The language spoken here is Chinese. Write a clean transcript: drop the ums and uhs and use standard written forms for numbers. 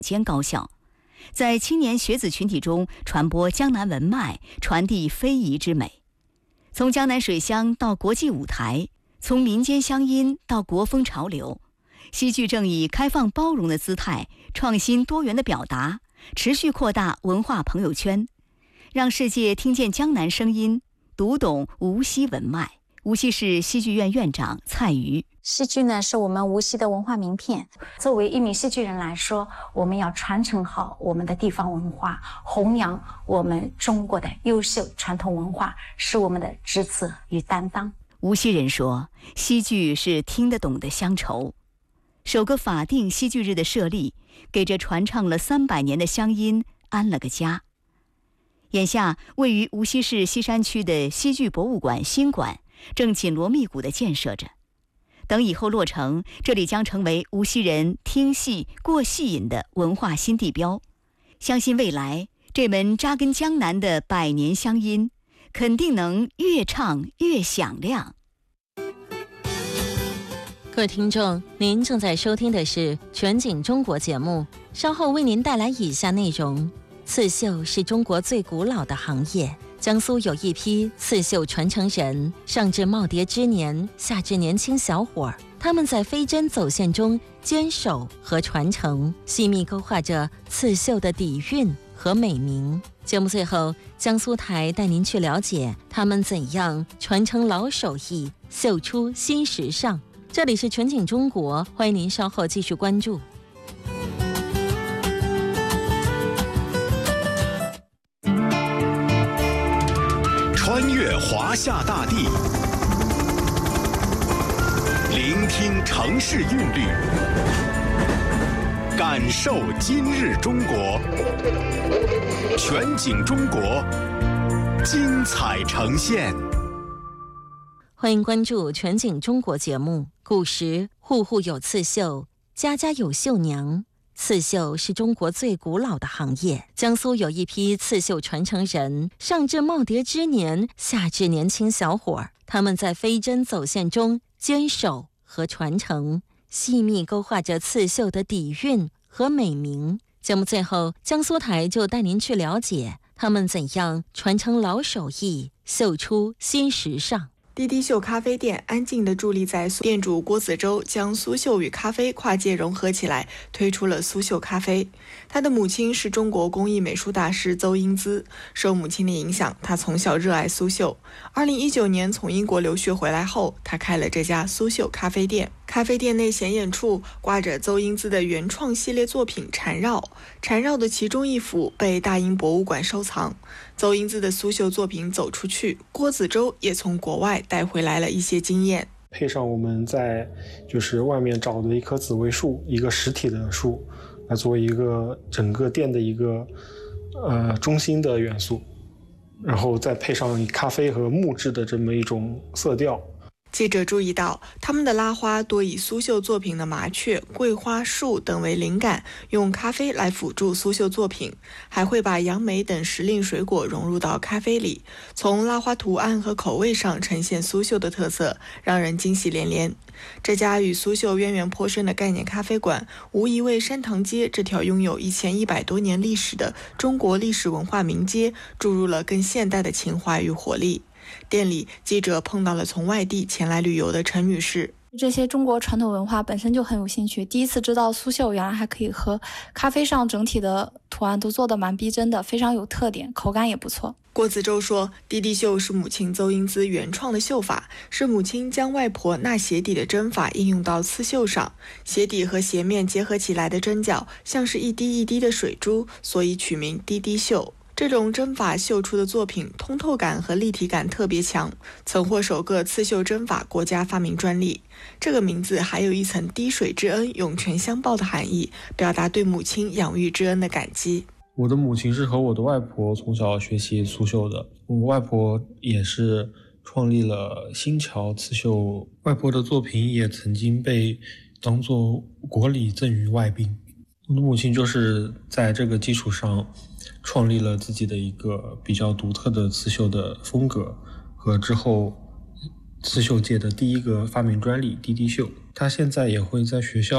间高校，在青年学子群体中传播江南文脉，传递非遗之美。从江南水乡到国际舞台，从民间乡音到国风潮流，戏剧正以开放包容的姿态，创新多元的表达，持续扩大文化朋友圈，让世界听见江南声音，读懂无锡文脉。无锡市戏剧院院长蔡瑜： 戏剧呢是我们无锡的文化名片，作为一名戏剧人来说，我们要传承好我们的地方文化，弘扬我们中国的优秀传统文化，是我们的职责与担当。 无锡人说，戏剧是听得懂的乡愁。首个法定戏剧日的设立，给这传唱了300年的乡音安了个家。眼下，位于无锡市西山区的戏剧博物馆新馆正紧锣密鼓地建设着。等以后落成，这里将成为无锡人听戏过戏瘾的文化新地标。相信未来，这门扎根江南的100年乡音，肯定能越唱越响亮。 各位听众，您正在收听的是全景中国节目，稍后为您带来以下内容。刺绣是中国最古老的行业，江苏有一批刺绣传承人，上至耄耋之年，下至年轻小伙儿，他们在飞针走线中坚守和传承，细密勾画着刺绣的底蕴和美名。节目最后，江苏台带您去了解他们怎样传承老手艺，绣出新时尚。这里是全景中国，欢迎您稍后继续关注。 穿越华夏大地，聆听城市韵律，感受今日中国。全景中国，精彩呈现。 欢迎关注全景中国节目。古时户户有刺绣，家家有绣娘。刺绣是中国最古老的行业，江苏有一批刺绣传承人，上至耄耋之年，下至年轻小伙儿，他们在飞针走线中坚守和传承，细密勾画着刺绣的底蕴和美名。节目最后，江苏台就带您去了解他们怎样传承老手艺，绣出新时尚。 滴滴绣咖啡店安静地伫立在店主郭子洲将苏绣与咖啡跨界融合起来，推出了苏绣咖啡。他的母亲是中国工艺美术大师邹英姿，受母亲的影响，他从小热爱苏绣。2019年从英国留学回来后，他开了这家苏绣咖啡店。咖啡店内显眼处挂着邹英姿的原创系列作品缠绕，缠绕的其中一幅被大英博物馆收藏。邹英姿的苏绣作品走出去，郭子洲也从国外带回来了一些经验， 配上我们在外面找的一棵紫薇树，一个实体的树，来作为一个整个店的一个中心的元素，然后再配上咖啡和木质的这么一种色调。 记者注意到，他们的拉花多以苏绣作品的麻雀、桂花、树等为灵感，用咖啡来辅助苏绣作品，还会把杨梅等时令水果融入到咖啡里，从拉花图案和口味上呈现苏绣的特色，让人惊喜连连。这家与苏绣渊源颇深的概念咖啡馆，无疑为山塘街这条拥有1100多年历史的中国历史文化名街注入了更现代的情怀与活力。店里，记者碰到了从外地前来旅游的陈女士。 这些中国传统文化本身就很有兴趣，第一次知道苏绣原来还可以和咖啡上整体的图案都做得蛮逼真的，非常有特点，口感也不错。 郭子洲说，滴滴绣是母亲邹英姿原创的绣法，是母亲将外婆纳鞋底的针法应用到刺绣上，鞋底和鞋面结合起来的针脚像是一滴一滴的水珠，所以取名滴滴绣。这种针法绣出的作品通透感和立体感特别强，曾获首个刺绣针法国家发明专利。这个名字还有一层滴水之恩涌泉相报的含义，表达对母亲养育之恩的感激。 我的母亲是和我的外婆从小学习苏绣的，我外婆也是创立了新桥刺绣，外婆的作品也曾经被当作国礼赠予外宾。我的母亲就是在这个基础上创立了自己的一个比较独特的刺绣的风格，和之后刺绣界的第一个发明专利滴滴绣。她现在也会在学校